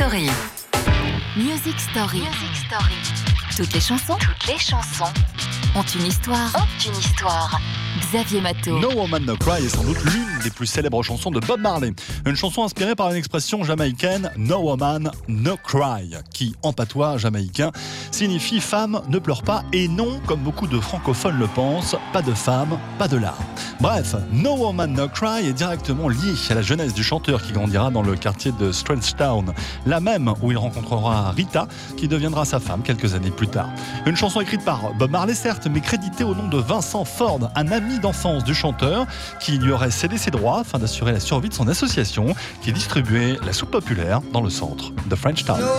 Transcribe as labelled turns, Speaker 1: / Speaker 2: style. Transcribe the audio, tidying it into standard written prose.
Speaker 1: Story. Music Story. Toutes les chansons ont une histoire. Xavier Matteau.
Speaker 2: No Woman No Cry est sans doute l'une des plus célèbres chansons de Bob Marley. Une chanson inspirée par une expression jamaïcaine No Woman No Cry, qui en patois jamaïcain signifie femme ne pleure pas et non, comme beaucoup de francophones le pensent, pas de femme, pas de larmes. Bref, No Woman No Cry est directement lié à la jeunesse du chanteur qui grandira dans le quartier de Strangetown, la même où il rencontrera Rita, qui deviendra sa femme quelques années plus tard. Une chanson écrite par Bob Marley certes, mais créditée au nom de Vincent Ford, un ami d'enfance du chanteur qui lui aurait cédé ses droits afin d'assurer la survie de son association qui distribuait la soupe populaire dans le centre de Frenchtown.